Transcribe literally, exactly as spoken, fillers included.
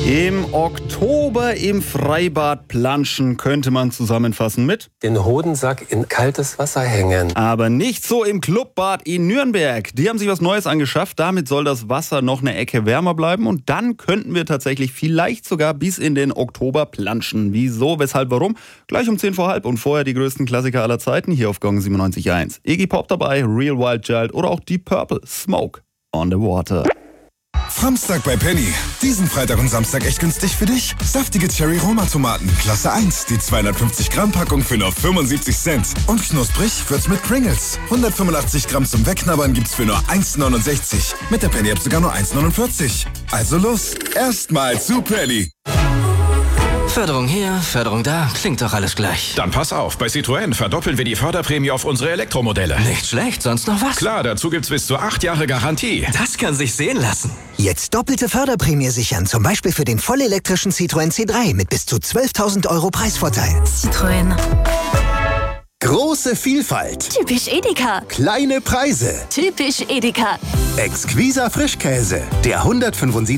Im Oktober im Freibad planschen könnte man zusammenfassen mit den Hodensack in kaltes Wasser hängen. Aber nicht so im Clubbad in Nürnberg. Die haben sich was Neues angeschafft. Damit soll das Wasser noch eine Ecke wärmer bleiben. Und dann könnten wir tatsächlich vielleicht sogar bis in den Oktober planschen. Wieso, weshalb, warum? Gleich um zehn vor halb. Und vorher die größten Klassiker aller Zeiten hier auf Gong siebenundneunzig Komma eins. Iggy Pop dabei, Real Wild Child oder auch Deep Purple, Smoke on the Water. Samstag bei Penny. Diesen Freitag und Samstag echt günstig für dich. Saftige Cherry-Roma-Tomaten, Klasse eins. Die zweihundertfünfzig Gramm Packung für nur fünfundsiebzig Cent. Und knusprig wird's mit Pringles. hundertfünfundachtzig Gramm zum Wegknabbern gibt's für nur eins neunundsechzig. Mit der Penny-App sogar nur eins neunundvierzig. Also los, erstmal zu Penny. Förderung hier, Förderung da, klingt doch alles gleich. Dann pass auf, bei Citroën verdoppeln wir die Förderprämie auf unsere Elektromodelle. Nicht schlecht, sonst noch was? Klar, dazu gibt's bis zu acht Jahre Garantie. Das kann sich sehen lassen. Jetzt doppelte Förderprämie sichern, zum Beispiel für den vollelektrischen Citroën C drei mit bis zu zwölftausend Euro Preisvorteil. Citroën. Große Vielfalt. Typisch Edeka. Kleine Preise. Typisch Edeka. Exquiser Frischkäse. Der hundertfünfundsiebzig